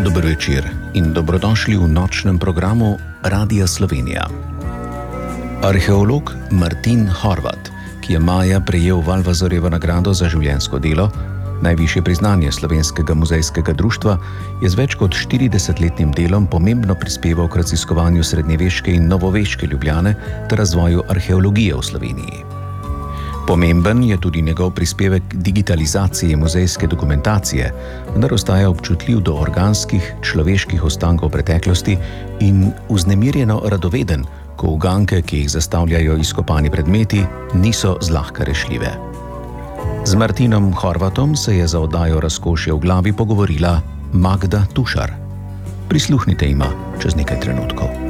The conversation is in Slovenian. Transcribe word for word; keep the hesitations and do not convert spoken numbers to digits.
Dober večer in dobrodošli v nočnem programu Radia Slovenija. Arheolog Martin Horvat, ki je maja prejel Valvazorjevo nagrado za življenjsko delo, najvišje priznanje Slovenskega muzejskega društva, je z več kot štiridesetletnim delom pomembno prispeval k raziskovanju srednjeveške in novoveške Ljubljane ter razvoju arheologije v Sloveniji. Pomemben je tudi njegov prispevek k digitalizaciji muzejske dokumentacije, vendar ostaja občutljiv do organskih, človeških ostankov preteklosti in vznemirjeno radoveden, ko uganke, ki jih zastavljajo izkopani predmeti, niso zlahka rešljive. Z Martinom Horvatom se je za oddajo Razkošje v glavi pogovorila Magda Tušar. Prisluhnite ima čez nekaj trenutkov.